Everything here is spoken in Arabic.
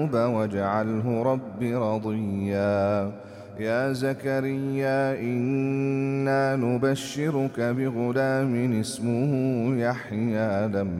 واجعله رب رضيا. يا زكريا إنا نبشرك بغلام اسمه يحيى لم